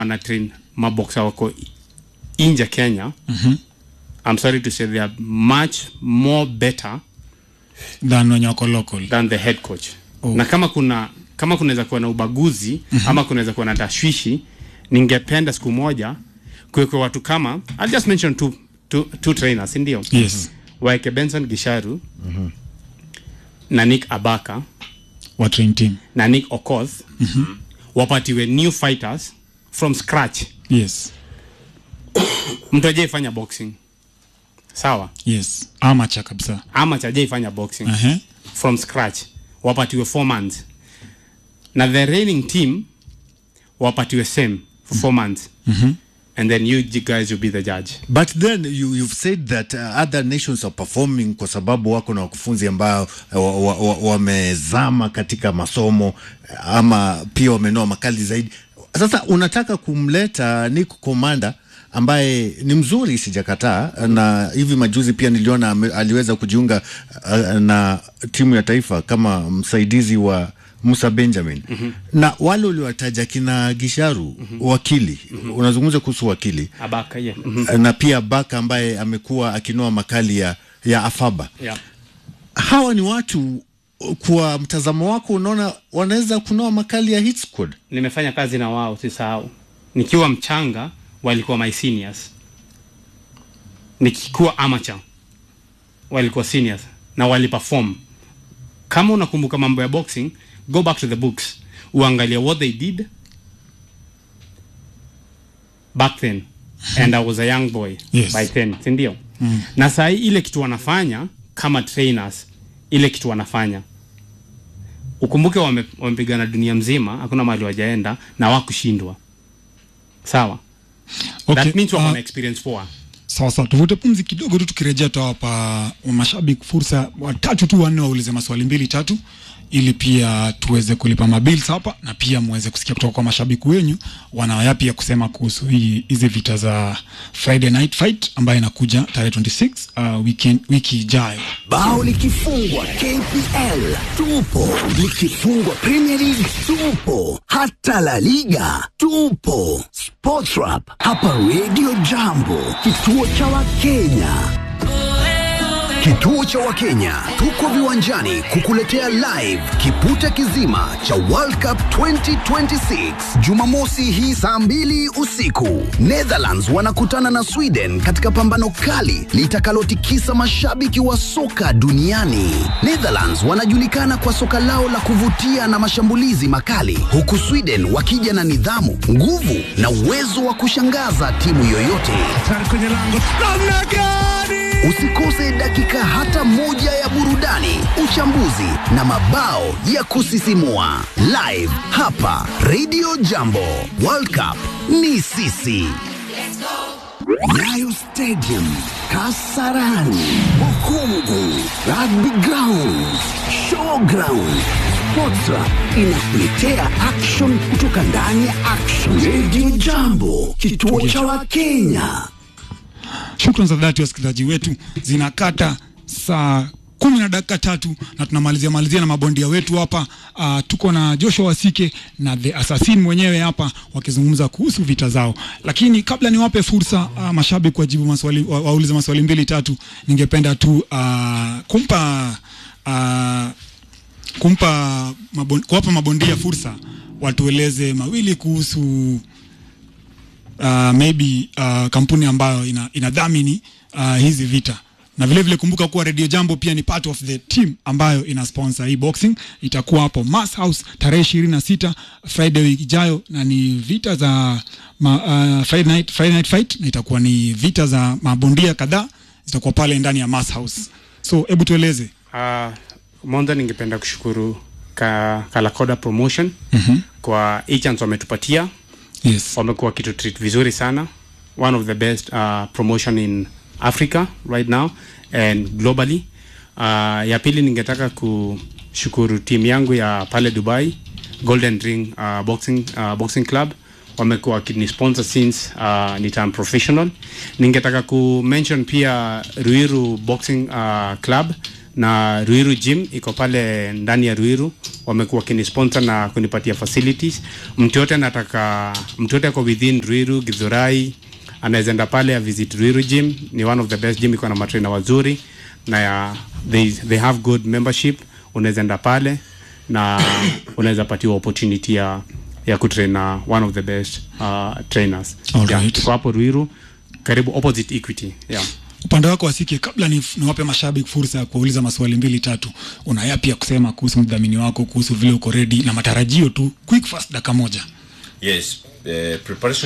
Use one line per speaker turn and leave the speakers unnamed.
wana train maboxer wako inja Kenya. I'm sorry to say they are much more better
than when you're local,
than the head coach. Na kama kunaweza kuwa na ubaguzi ama kunaweza kuwa na tashwishi, ningependa siku moja kuwekwe watu kama, I'll just mention two trainers, ndio.
Yes.
Waeke Benson Gisharu na Nick Abaka
wa train team
na Nick Okoth. Wapatiwe new fighters from scratch.
Yes.
Mtu ajaifanya boxing. Sawa?
Yes. Amateur kabisa.
Amateur ajaifanya boxing. From scratch. Wapatiwe 4 months. Na the reigning team wapatiwe same for 4 months. And then you guys will be the judge.
But then you've said that other nations are performing kwa sababu wako na wakufunzi ambao wamezama katika masomo ama pia wamenoa makali zaidi. Sasa unataka kumleta Nick Commander ambaye ni mzuri, sijakataa, na hivi majuzi pia niliona aliweza kujiunga na timu ya taifa kama msaidizi wa Musa Benjamin. Na wale uliwataja kina Gisharu, wakili, unazungumza kuhusu wakili
Abaka,
na pia Baka ambaye amekuwa akinoa makali ya Afaba. Hawa ni watu, kwa mtazamo wako unaona wanaweza kunoa makali ya hit squad?
Nimefanya kazi na wao, sisahau. Nikiwa mchanga walikuwa my seniors. Nikikuwa amateur walikuwa seniors na waliperform. Kama unakumbuka mambo ya boxing, go back to the books, uangalia what they did back then. And I was a young boy by then, ndio. Na saa ile kitu wanafanya kama trainers, ile kitu wanafanya, ukumbuke wamepigana dunia mzima, hakuna mahali wajaenda na wakushindwa. Sawa?
Okay.
That means wana experience poa.
Sawa, tuvute pumzi kidogo tu, tukirejea tu hapa mashabiki fursa watatu tu wanne waulize maswali 2-3 ili pia tuweze kulipa mabills hapa na pia muweze kusikia kutoka kwa mashabiki wenyu wana yapi ya kusema kuhusu hizi vita za Friday Night Fight ambayo inakuja tarehe 26 wiki ijayo.
Bao likifungwa KPL tupo, likifungwa Premier League tupo, hata La Liga tupo. Sportrap hapa Radio Jambo, kituo cha Wakenya. Kituo cha Wakenya, tuko viwanjani kukuletea live kipute kizima cha World Cup 2026. Jumamosi hii saa 2 usiku. Netherlands wanakutana na Sweden katika pambano kali litakalotikisa mashabiki wa soka duniani. Netherlands wanajulikana kwa soka lao la kuvutia na mashambulizi makali, huku Sweden wakija na nidhamu, nguvu na uwezo wa kushangaza timu yoyote. Usikose dakika hata moja ya burudani, uchambuzi na mabao ya kusisimua. Live hapa Radio Jambo. World Cup ni sisi. Nyayo Stadium, Kasarani, Bukungu, Rugby Ground, Showground. Sportra inakuletea action kutoka ndani ya action. Radio Jambo, kituo cha Wakenya.
Shukrani za dhati wasikilizaji wetu, zinakata saa 10:03 na tunamalizia na mabondia wetu hapa. Tuko na Joshua Wasike na The Assassin mwenyewe hapa wakizungumza kuhusu vita zao. Lakini kabla niwape fursa mashabiki kujibu maswali, waulize maswali 2-3, ningependa tu kuwapa mabondia fursa watueleze mawili kuhusu maybe kampuni ambayo inadhamini hizi vita. Na vile vile kumbuka kuwa Radio Jambo pia ni part of the team ambayo ina sponsor hii boxing. Itakuwa hapo Mass House tarehe 26 Friday wiki ijayo, na ni vita za Friday night fight, na itakuwa ni vita za mabondia kadhaa zitakuwa pale ndani ya Mass House. So hebu tueleze.
Mwanzo ningependa kushukuru Kalakoda Promotion kwa hii chance wametupatia.
Yes.
Wamekuwa kitu treat vizuri sana. One of the best promotion in Africa right now and globally. Ya pili ningetaka kushukuru timu yangu ya pale Dubai, Golden Ring Boxing Club. Wamekuwa kidney sponsor since ni time professional. Ningetaka ku mention pia Ruiru Boxing Club na Ruiru Gym iko pale ndani ya Ruiru, wamekuwa kinisponsor na kunipatia facilities. Mtu yote ako within Ruiru, Githurai, anaweza enda pale visit Ruiru Gym. Ni one of the best gym, iko na matrainer wazuri na they have good membership. Unaweza enda pale na unaweza patiwa opportunity ya kutrain na one of the best trainers. Tuko hapo Ruiru, karibu opposite Equity.
Upande wako Wasike, kabla niwape mashabiki fursa ya kuuliza maswali 2-3, una yapi ya kusema kuhusu mdhamini wako, kuhusu vile uko ready na matarajio tu, quick fast dakika moja?
Yes, preparation